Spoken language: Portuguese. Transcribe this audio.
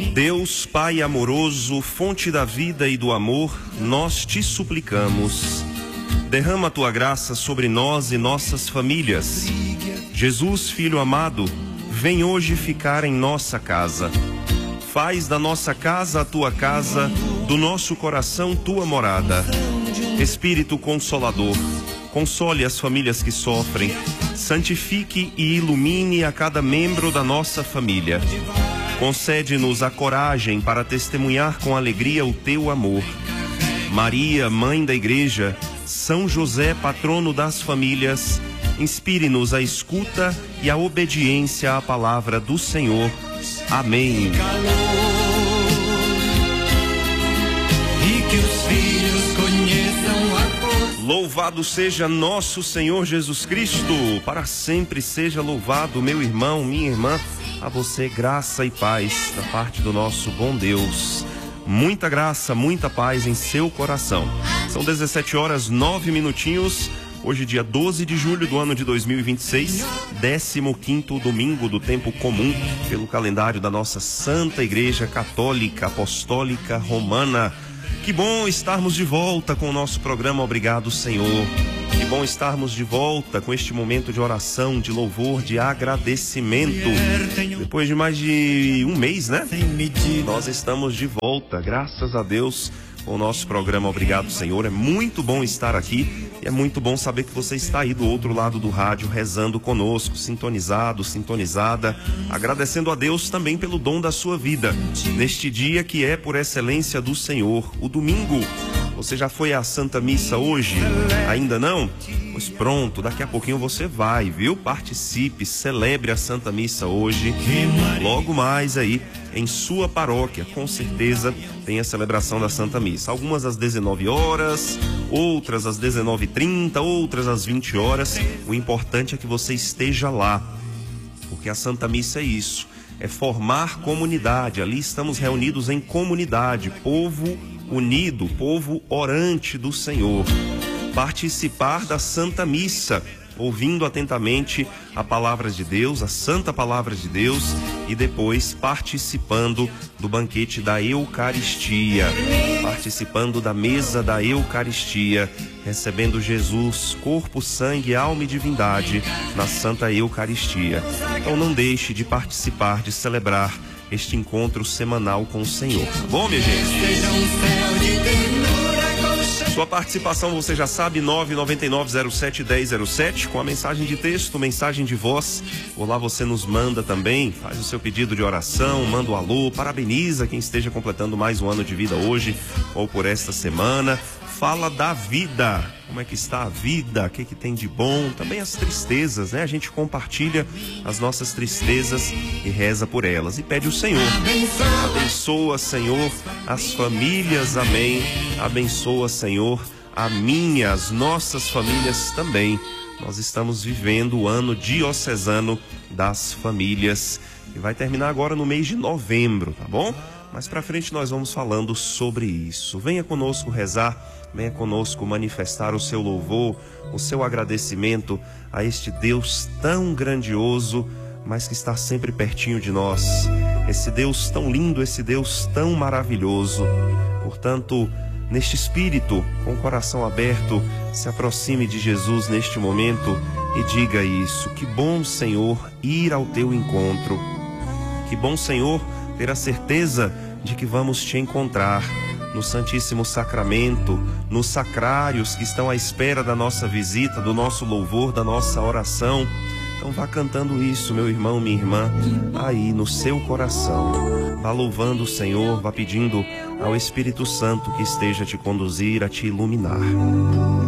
Deus, Pai amoroso, fonte da vida e do amor, nós te suplicamos. Derrama a tua graça sobre nós e nossas famílias. Jesus, Filho amado, vem hoje ficar em nossa casa. Faz da nossa casa a tua casa, do nosso coração tua morada. Espírito Consolador, console as famílias que sofrem, santifique e ilumine a cada membro da nossa família. Concede-nos a coragem para testemunhar com alegria o teu amor. Maria, Mãe da Igreja, São José, patrono das famílias, inspire-nos a escuta e a obediência à palavra do Senhor. Amém. Louvado seja nosso Senhor Jesus Cristo, para sempre seja louvado, meu irmão, minha irmã. A você graça e paz da parte do nosso bom Deus. Muita graça, muita paz em seu coração. São 17h09. Hoje, dia 12 de julho do ano de 2026, 15º domingo do tempo comum, pelo calendário da nossa Santa Igreja Católica Apostólica Romana. Que bom estarmos de volta com o nosso programa Obrigado, Senhor. Que bom estarmos de volta com este momento de oração, de louvor, de agradecimento. Depois de mais de um mês, né? Nós estamos de volta, graças a Deus, com o nosso programa Obrigado, Senhor. É muito bom estar aqui e é muito bom saber que você está aí do outro lado do rádio, rezando conosco, sintonizado, sintonizada, agradecendo a Deus também pelo dom da sua vida, neste dia que é por excelência do Senhor, o domingo. Você já foi à Santa Missa hoje? Ainda não? Pois pronto, daqui a pouquinho você vai, viu? Participe, celebre a Santa Missa hoje. Logo mais aí, em sua paróquia, com certeza tem a celebração da Santa Missa. Algumas às 19 horas, outras às 19h30, outras às 20 horas. O importante é que você esteja lá, porque a Santa Missa é isso, é formar comunidade. Ali estamos reunidos em comunidade, povo unido, povo orante do Senhor. Participar da Santa Missa, ouvindo atentamente a palavra de Deus, a santa palavra de Deus, e depois participando do banquete da Eucaristia, participando da mesa da Eucaristia, recebendo Jesus, corpo, sangue, alma e divindade na Santa Eucaristia. Então não deixe de participar, de celebrar este encontro semanal com o Senhor. Tá bom, minha gente? Sua participação, você já sabe, 999071007, com a mensagem de texto, mensagem de voz. Por lá você nos manda também, faz o seu pedido de oração, manda um alô, parabeniza quem esteja completando mais um ano de vida hoje ou por esta semana. Fala da vida, como é que está a vida, o que tem de bom, também as tristezas, né? A gente compartilha as nossas tristezas e reza por elas e pede o Senhor. Abençoa, Senhor, as famílias, amém. Abençoa, Senhor, as nossas famílias também. Nós estamos vivendo o ano diocesano das famílias, que vai terminar agora no mês de novembro, tá bom? Mais pra frente nós vamos falando sobre isso. Venha conosco rezar, venha conosco manifestar o seu louvor, o seu agradecimento a este Deus tão grandioso, mas que está sempre pertinho de nós. Esse Deus tão lindo, esse Deus tão maravilhoso. Portanto, neste espírito, com o coração aberto, se aproxime de Jesus neste momento e diga isso. Que bom, Senhor, ir ao teu encontro. Que bom, Senhor, ter a certeza de que vamos te encontrar no Santíssimo Sacramento, nos sacrários que estão à espera da nossa visita, do nosso louvor, da nossa oração. Então vá cantando isso, meu irmão, minha irmã, aí no seu coração. Vá louvando o Senhor, vá pedindo ao Espírito Santo que esteja a te conduzir, a te iluminar.